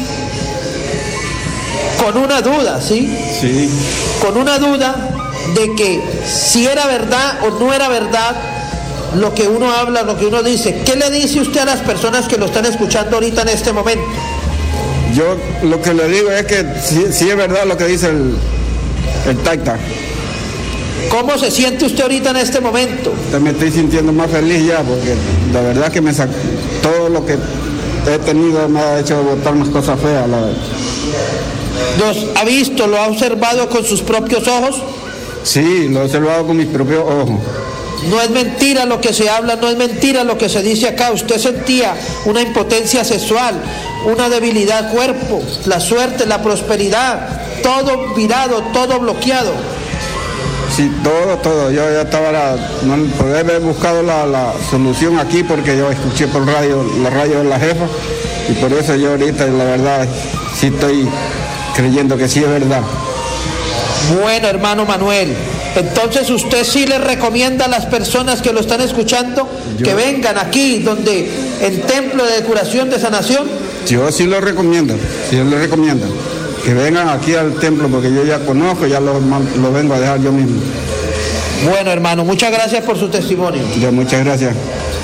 con una duda, ¿sí? Sí. Con una duda de que si era verdad o no era verdad lo que uno habla, lo que uno dice. ¿Qué le dice usted a las personas que lo están escuchando ahorita en este momento? Yo lo que le digo es que sí, sí es verdad lo que dice el, el Taita. ¿Cómo se siente usted ahorita en este momento? Me estoy sintiendo más feliz ya, porque la verdad que me sac... todo lo que he tenido me ha hecho botar unas cosas feas. La... ¿Los ha visto, lo ha observado con sus propios ojos? Sí, lo he observado con mis propios ojos. No es mentira lo que se habla, no es mentira lo que se dice acá. Usted sentía una impotencia sexual, una debilidad cuerpo, la suerte, la prosperidad, todo virado, todo bloqueado. Sí, todo, todo. Yo ya estaba, la, no podía haber buscado la, la solución aquí porque yo escuché por radio, la radio de la jefa, y por eso yo ahorita, la verdad, sí estoy creyendo que sí es verdad. Bueno, hermano Manuel, entonces usted sí le recomienda a las personas que lo están escuchando yo, que vengan aquí, donde en Templo de Curación de Sanación. Yo sí lo recomiendo, sí lo recomiendo. que vengan aquí al templo, porque yo ya conozco, ya lo, lo vengo a dejar yo mismo. Bueno, hermano, muchas gracias por su testimonio. Ya, muchas gracias.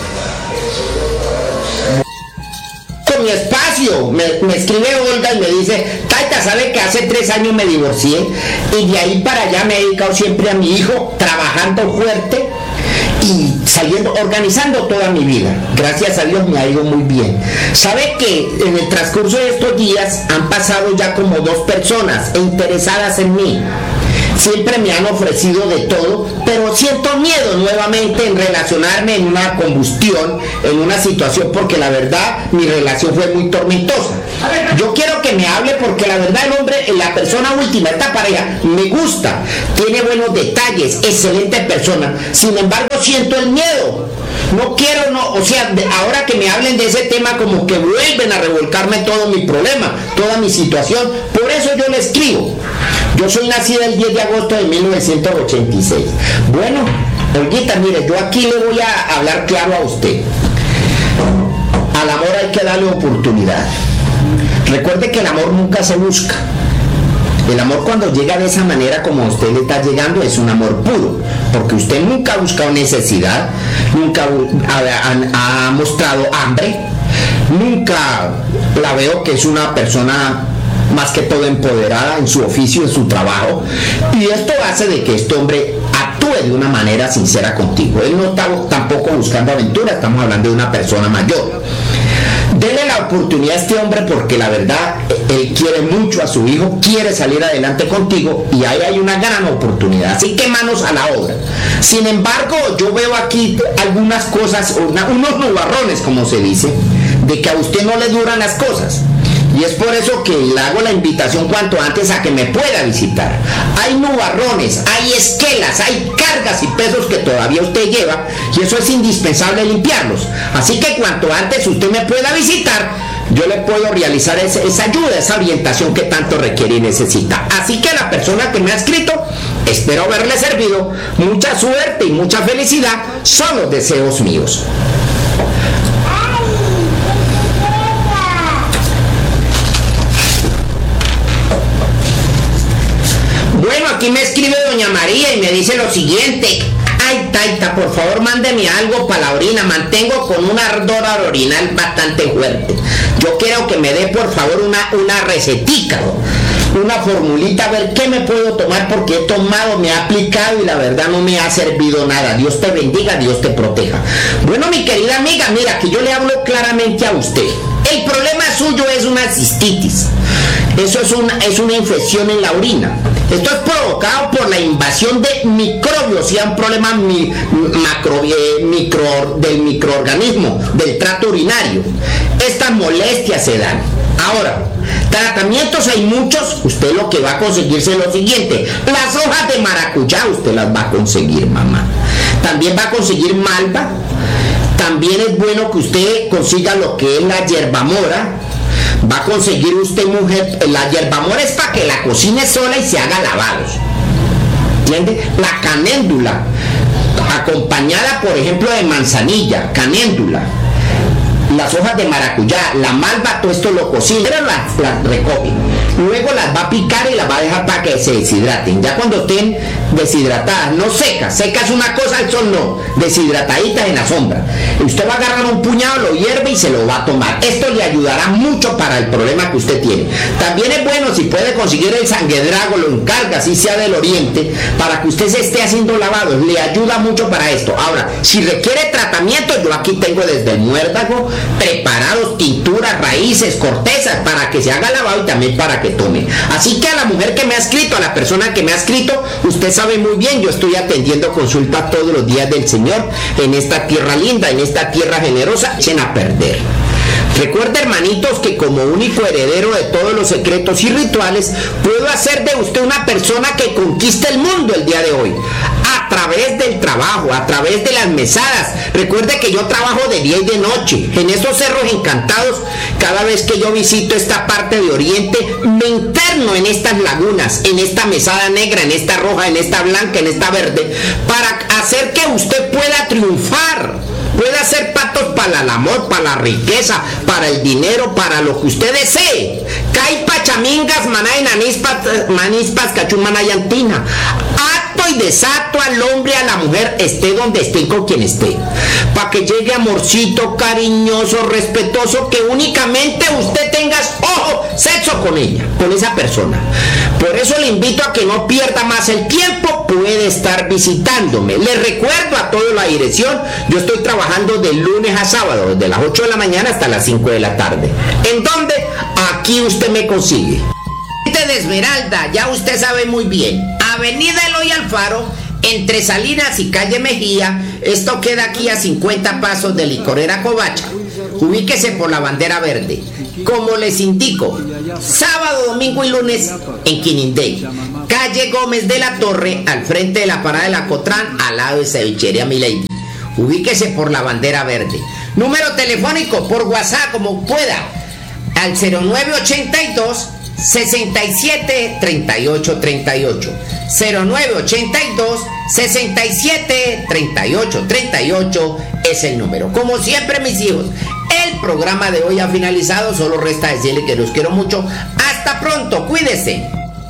Con mi espacio, me, me escribe Olga y me dice, Taita, ¿sabe que hace tres años me divorcié? Y de ahí para allá me he dedicado siempre a mi hijo, trabajando fuerte y saliendo, organizando toda mi vida. Gracias a Dios me ha ido muy bien. ¿Sabe que en el transcurso de estos días han pasado ya como dos personas interesadas en mí? Siempre me han ofrecido de todo, pero siento miedo nuevamente en relacionarme en una combustión, en una situación, porque la verdad mi relación fue muy tormentosa. Yo quiero que me hable porque la verdad el hombre, la persona última, esta pareja, me gusta, tiene buenos detalles, excelente persona, sin embargo siento el miedo. No quiero, no, o sea, de, ahora que me hablen de ese tema como que vuelven a revolcarme todo mi problema, toda mi situación, por eso yo le escribo. Yo soy nacida el diez de agosto de mil novecientos ochenta y seis. Bueno, Olguita, mire, yo aquí le voy a hablar claro a usted. Al amor hay que darle oportunidad. Recuerde que el amor nunca se busca. El amor cuando llega de esa manera como a usted le está llegando es un amor puro, porque usted nunca ha buscado necesidad, nunca ha, ha mostrado hambre, nunca la veo que es una persona más que todo empoderada en su oficio, en su trabajo, y esto hace de que este hombre actúe de una manera sincera contigo. Él no está tampoco buscando aventura, estamos hablando de una persona mayor. Dele la oportunidad a este hombre porque la verdad él quiere mucho a su hijo, quiere salir adelante contigo y ahí hay una gran oportunidad, así que manos a la obra. Sin embargo, yo veo aquí algunas cosas, una, unos nubarrones como se dice, de que a usted no le duran las cosas. Y es por eso que le hago la invitación cuanto antes a que me pueda visitar. Hay nubarrones, hay esquelas, hay cargas y pesos que todavía usted lleva y eso es indispensable limpiarlos. Así que cuanto antes usted me pueda visitar, yo le puedo realizar esa, esa ayuda, esa orientación que tanto requiere y necesita. Así que a la persona que me ha escrito, espero haberle servido. Mucha suerte y mucha felicidad son los deseos míos. Bueno, aquí me escribe doña María y me dice lo siguiente. Ay, Taita, por favor mándeme algo para la orina. Mantengo con un ardor orinal bastante fuerte. Yo quiero que me dé por favor una, una recetica, una formulita, a ver qué me puedo tomar, porque he tomado, me ha aplicado y la verdad no me ha servido nada. Dios te bendiga, Dios te proteja. Bueno, mi querida amiga, mira que yo le hablo claramente a usted. El problema suyo es una cistitis. Eso es una, es una infección en la orina. Esto es provocado por la invasión de microbios, o sea, un problema mi, macro, eh, micro, del microorganismo, del tracto urinario. Estas molestias se dan. Ahora, tratamientos hay muchos. Usted lo que va a conseguirse es lo siguiente: las hojas de maracuyá usted las va a conseguir, mamá. También va a conseguir malva. También es bueno que usted consiga lo que es la hierbamora. Va a conseguir usted, mujer, la hierbamora es para que la cocine sola y se haga lavados. ¿Entiende? La canéndula, acompañada por ejemplo de manzanilla, canéndula, las hojas de maracuyá, la malva, todo esto lo cocina, pero las, las recoge. Luego las va a picar y las va a dejar para que se deshidraten. Ya cuando estén deshidratadas, no secas, secas es una cosa, el sol no, deshidrataditas en la sombra. Usted va a agarrar un puñado, lo hierve y se lo va a tomar. Esto le ayudará mucho para el problema que usted tiene. También es bueno si puede conseguir el sanguedrago, lo encarga, así sea del oriente, para que usted se esté haciendo lavados. Le ayuda mucho para esto. Ahora, si requiere tratamiento, yo aquí tengo desde el muérdago preparados, tinturas, raíces, cortezas, para que se haga lavado y también para que tome. Así que a la mujer que me ha escrito, a la persona que me ha escrito, usted sabe muy bien, yo estoy atendiendo consultas todos los días del Señor en esta tierra linda, en esta tierra generosa, echen a perder. Recuerda, hermanitos, que como único heredero de todos los secretos y rituales, puedo hacer de usted una persona que conquiste el mundo el día de hoy, a través del trabajo, a través de las mesadas. Recuerde que yo trabajo de día y de noche, en estos cerros encantados. Cada vez que yo visito esta parte de Oriente, me interno en estas lagunas, en esta mesada negra, en esta roja, en esta blanca, en esta verde, para hacer que usted pueda triunfar, pueda hacer patos para el amor, para la riqueza, para el dinero, para lo que usted desee. Cai pachamingas, manay, nanispas, manispas, cachún, manayantina. Ato y desato al hombre, a la mujer, esté donde esté y con quien esté. Para que llegue amorcito, cariñoso, respetuoso, que únicamente usted tenga, ojo, sexo con ella, con esa persona. Por eso le invito a que no pierda más el tiempo, puede estar visitándome. Le recuerdo a todos la dirección, yo estoy trabajando de lunes a sábado, desde las ocho de la mañana hasta las cinco de la tarde. ¿En dónde? Aquí usted me consigue. De Esmeralda, ya usted sabe muy bien, Avenida Eloy Alfaro, entre Salinas y Calle Mejía. Esto queda aquí a cincuenta pasos de Licorera Covacha. Ubíquese por la bandera verde. Como les indico, sábado, domingo y lunes en Quinindé, Calle Gómez de la Torre, al frente de la parada de la Cotrán, al lado de Cevichería Milady. Ubíquese por la bandera verde. Número telefónico por WhatsApp, como pueda, al cero nueve ochenta y dos, sesenta y siete, treinta y ocho, treinta y ocho. cero nueve ochenta y dos, sesenta y siete, treinta y ocho, treinta y ocho es el número. Como siempre, mis hijos, el programa de hoy ha finalizado. Solo resta decirle que los quiero mucho. Hasta pronto, cuídese.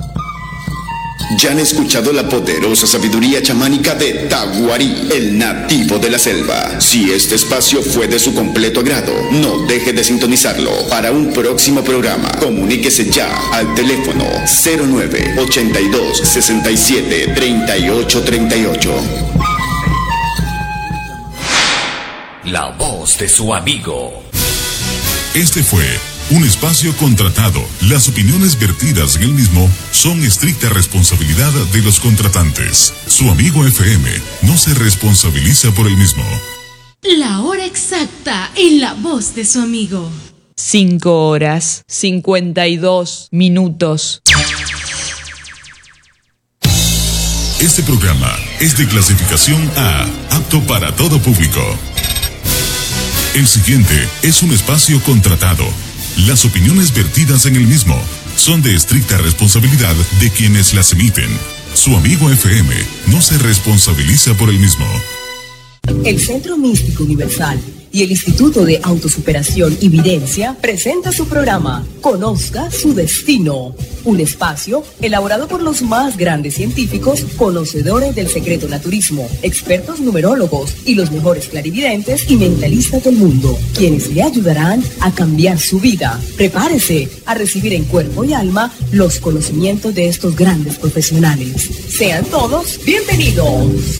Ya han escuchado la poderosa sabiduría chamánica de Taguarí, el nativo de la selva. Si este espacio fue de su completo agrado, no deje de sintonizarlo. Para un próximo programa, comuníquese ya al teléfono cero nueve ochenta y dos, sesenta y siete, treinta y ocho, treinta y ocho. La voz de su amigo. Este fue un espacio contratado. Las opiniones vertidas en el mismo son estricta responsabilidad de los contratantes. Su amigo F M no se responsabiliza por el mismo. La hora exacta en la voz de su amigo. Cinco horas, cincuenta y dos minutos. Este programa es de clasificación A, apto para todo público. El siguiente es un espacio contratado. Las opiniones vertidas en el mismo son de estricta responsabilidad de quienes las emiten. Su amigo F M no se responsabiliza por el mismo. El Centro Místico Universal y el Instituto de Autosuperación y Videncia presenta su programa Conozca su Destino, un espacio elaborado por los más grandes científicos, conocedores del secreto naturismo, expertos numerólogos y los mejores clarividentes y mentalistas del mundo, quienes le ayudarán a cambiar su vida. Prepárese a recibir en cuerpo y alma los conocimientos de estos grandes profesionales. Sean todos bienvenidos.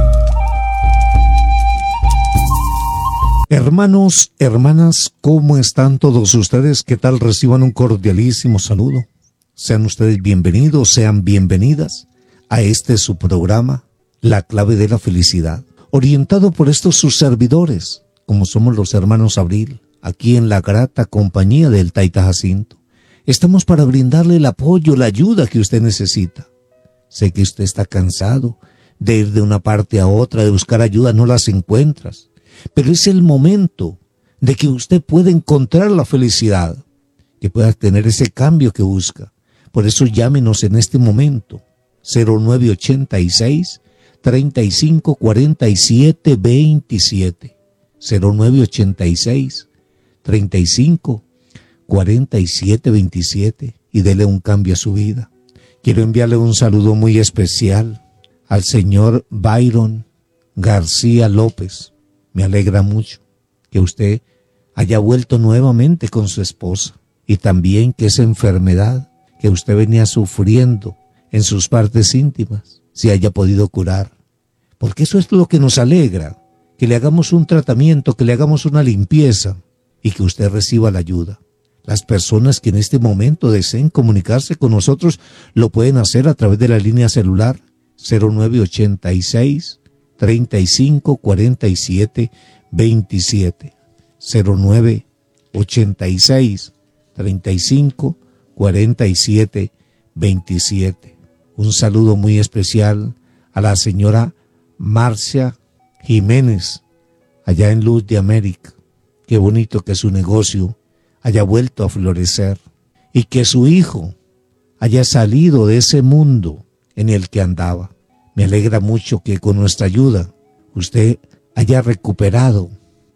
Hermanos, hermanas, ¿cómo están todos ustedes? ¿Qué tal? Reciban un cordialísimo saludo. Sean ustedes bienvenidos, sean bienvenidas a este su programa, La Clave de la Felicidad, orientado por estos sus servidores, como somos los hermanos Abril, aquí en la grata compañía del Taita Jacinto. Estamos para brindarle el apoyo, la ayuda que usted necesita. Sé que usted está cansado de ir de una parte a otra, de buscar ayuda, no las encuentras. Pero es el momento de que usted pueda encontrar la felicidad, que pueda tener ese cambio que busca. Por eso llámenos en este momento, cero nueve ochenta y seis, treinta y cinco, cuarenta y siete, veintisiete, cero nueve ochenta y seis, treinta y cinco, cuarenta y siete, veintisiete, y dele un cambio a su vida. Quiero enviarle un saludo muy especial al señor Byron García López. Me alegra mucho que usted haya vuelto nuevamente con su esposa y también que esa enfermedad que usted venía sufriendo en sus partes íntimas se haya podido curar. Porque eso es lo que nos alegra, que le hagamos un tratamiento, que le hagamos una limpieza y que usted reciba la ayuda. Las personas que en este momento deseen comunicarse con nosotros lo pueden hacer a través de la línea celular cero nueve ochenta y seis, treinta y cinco, cuarenta y siete, veintisiete, cero nueve ochenta y seis, treinta y cinco, cuarenta y siete, veintisiete. Un saludo muy especial a la señora Marcia Jiménez, allá en Luz de América. Qué bonito que su negocio haya vuelto a florecer y que su hijo haya salido de ese mundo en el que andaba. Me alegra mucho que con nuestra ayuda usted haya recuperado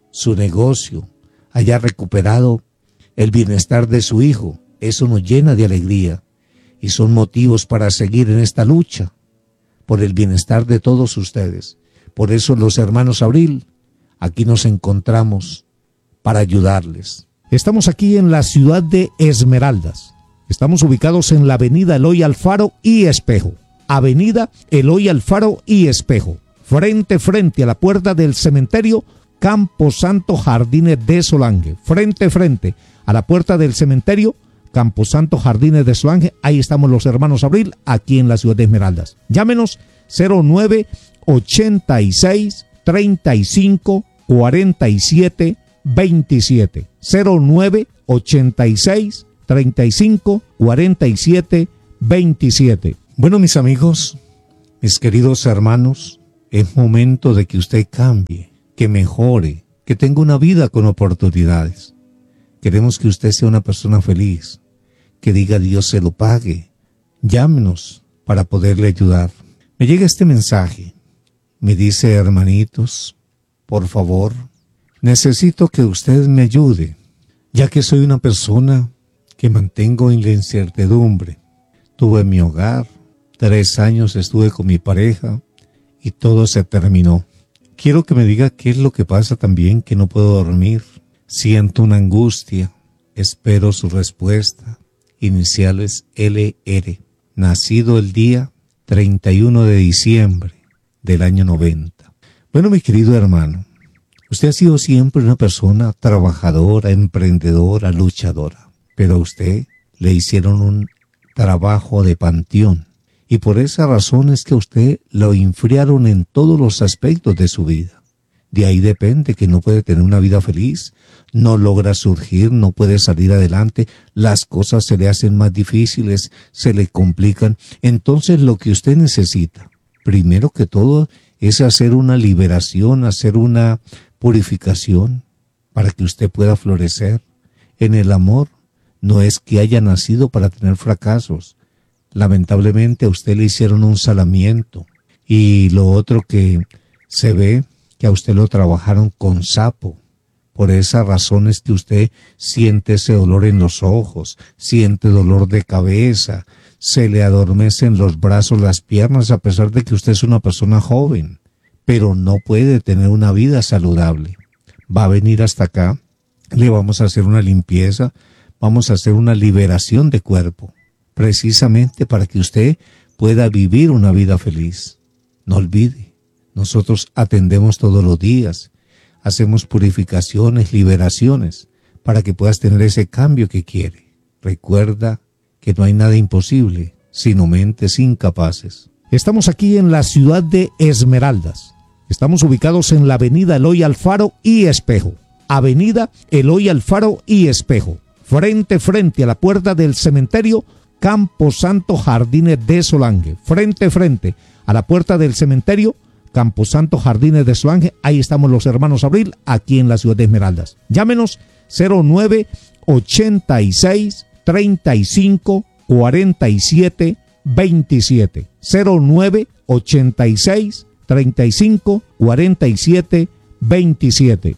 su negocio, haya recuperado el bienestar de su hijo. Eso nos llena de alegría y son motivos para seguir en esta lucha por el bienestar de todos ustedes. Por eso los hermanos Abril, aquí nos encontramos para ayudarles. Estamos aquí en la ciudad de Esmeraldas. Estamos ubicados en la avenida Eloy Alfaro y Espejo. Avenida Eloy Alfaro y Espejo. Frente, frente a la puerta del cementerio Camposanto Jardines de Solange. Frente, frente a la puerta del cementerio Camposanto Jardines de Solange. Ahí estamos los hermanos Abril, aquí en la ciudad de Esmeraldas. Llámenos cero nueve ochenta y seis treinta y cinco cuarenta y siete veintisiete. cero nueve ochenta y seis treinta y cinco cuarenta y siete veintisiete. Bueno, mis amigos, mis queridos hermanos, es momento de que usted cambie, que mejore, que tenga una vida con oportunidades. Queremos que usted sea una persona feliz, que diga Dios se lo pague. Llámenos para poderle ayudar. Me llega este mensaje. Me dice, hermanitos, por favor, necesito que usted me ayude, ya que soy una persona que mantengo en la incertidumbre. Tuve mi hogar, tres años estuve con mi pareja y todo se terminó. Quiero que me diga qué es lo que pasa también, que no puedo dormir. Siento una angustia, espero su respuesta. Iniciales L R, nacido el día treinta y uno de diciembre del año noventa. Bueno, mi querido hermano, usted ha sido siempre una persona trabajadora, emprendedora, luchadora, pero a usted le hicieron un trabajo de panteón y por esa razón es que a usted lo enfriaron en todos los aspectos de su vida. De ahí depende que no puede tener una vida feliz, no logra surgir, no puede salir adelante, las cosas se le hacen más difíciles, se le complican. Entonces lo que usted necesita, primero que todo, es hacer una liberación, hacer una purificación para que usted pueda florecer. En el amor no es que haya nacido para tener fracasos. Lamentablemente a usted le hicieron un salamiento y lo otro que se ve que a usted lo trabajaron con sapo. Por esa razón es que usted siente ese dolor en los ojos, siente dolor de cabeza, se le adormecen los brazos, las piernas, a pesar de que usted es una persona joven, pero no puede tener una vida saludable. Va a venir hasta acá, le vamos a hacer una limpieza, vamos a hacer una liberación de cuerpo, precisamente para que usted pueda vivir una vida feliz. No olvide, nosotros atendemos todos los días, hacemos purificaciones, liberaciones, para que puedas tener ese cambio que quiere. Recuerda que no hay nada imposible, sino mentes incapaces. Estamos aquí en la ciudad de Esmeraldas. Estamos ubicados en la avenida Eloy Alfaro y Espejo. Avenida Eloy Alfaro y Espejo. Frente, frente a la puerta del cementerio Camposanto Jardines de Solange. Frente, frente a la puerta del cementerio Camposanto Jardines de Solange. Ahí estamos los hermanos Abril, aquí en la ciudad de Esmeraldas. Llámenos cero nueve ochenta y seis treinta y cinco cuarenta y siete veintisiete. cero nueve ochenta y seis treinta y cinco cuarenta y siete veintisiete.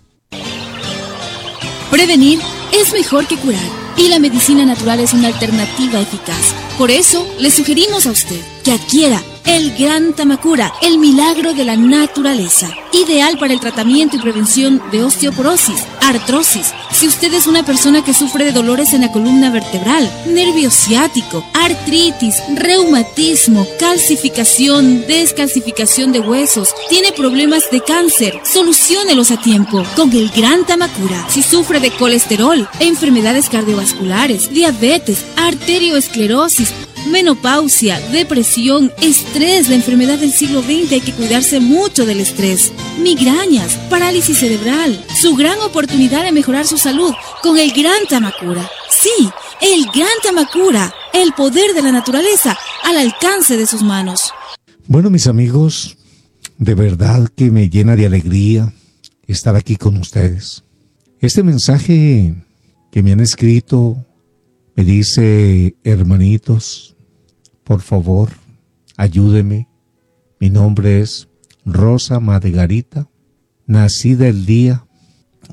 Prevenir es mejor que curar y la medicina natural es una alternativa eficaz. Por eso le sugerimos a usted que adquiera el Gran Tamacura, el milagro de la naturaleza, ideal para el tratamiento y prevención de osteoporosis, artrosis. Si usted es una persona que sufre de dolores en la columna vertebral, nervio ciático, artritis, reumatismo, calcificación, descalcificación de huesos, tiene problemas de cáncer, soluciónelos a tiempo con el Gran Tamacura. Si sufre de colesterol, enfermedades cardiovasculares, diabetes, arterioesclerosis, menopausia, depresión, estrés, la enfermedad del siglo veinte, hay que cuidarse mucho del estrés, migrañas, parálisis cerebral, su gran oportunidad de mejorar su salud con el Gran Tamacura. Sí, el Gran Tamacura, el poder de la naturaleza al alcance de sus manos. Bueno, mis amigos, de verdad que me llena de alegría estar aquí con ustedes. Este mensaje que me han escrito me dice, hermanitos, por favor, ayúdeme. Mi nombre es Rosa Margarita, nacida el día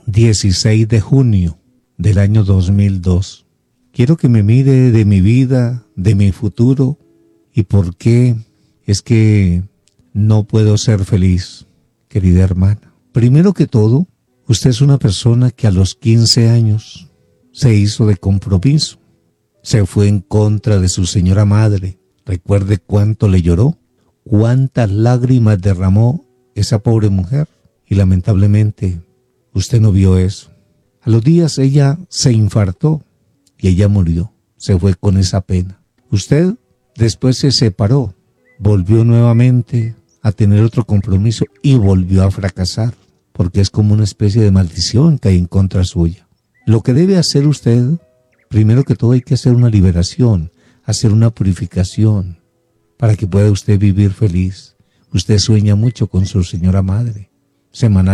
dieciséis de junio del año dos mil dos. Quiero que me mire de mi vida, de mi futuro y por qué es que no puedo ser feliz, querida hermana. Primero que todo, usted es una persona que a los quince años se hizo de compromiso. Se fue en contra de su señora madre. Recuerde cuánto le lloró, cuántas lágrimas derramó esa pobre mujer. Y lamentablemente, usted no vio eso. A los días ella se infartó y ella murió. Se fue con esa pena. Usted después se separó, volvió nuevamente a tener otro compromiso y volvió a fracasar, porque es como una especie de maldición que hay en contra suya. Lo que debe hacer usted, primero que todo hay que hacer una liberación, hacer una purificación, para que pueda usted vivir feliz. Usted sueña mucho con su señora madre, semanal.